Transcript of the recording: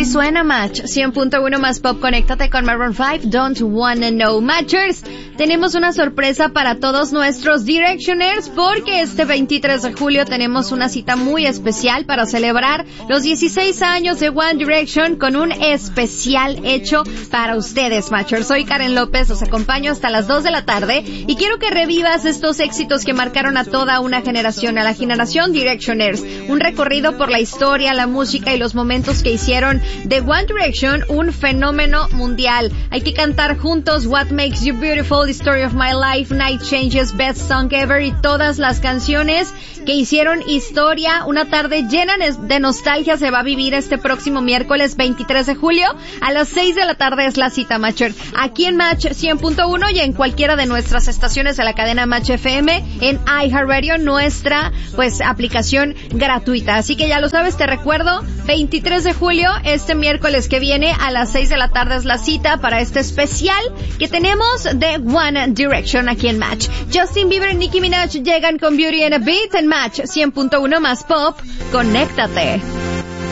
Así suena Match 100.1 más pop. Conéctate con Maroon 5, Don't Wanna Know. Matchers, tenemos una sorpresa para todos nuestros Directioners porque este 23 de julio tenemos una cita muy especial para celebrar los 16 años de One Direction con un especial hecho para ustedes, Matchers. Soy Karen López, os acompaño hasta las 2 de la tarde y quiero que revivas estos éxitos que marcaron a toda una generación, a la generación Directioners. Un recorrido por la historia, la música y los momentos que hicieron de One Direction un fenómeno mundial. Hay que cantar juntos What Makes You Beautiful, The Story of My Life, Night Changes, Best Song Ever y todas las canciones que hicieron historia. Una tarde llena de nostalgia se va a vivir este próximo miércoles 23 de julio. A las 6 de la tarde es la cita, Matcher. Aquí en Match 100.1 y en cualquiera de nuestras estaciones de la cadena Match FM, en iHeartRadio, nuestra aplicación gratuita. Así que ya lo sabes, te recuerdo, 23 de julio, este miércoles que viene a las 6 de la tarde es la cita para este especial que tenemos de One Direction aquí en Match. Justin Bieber y Nicki Minaj llegan con Beauty and a Beat en Match 100.1 más pop. Conéctate.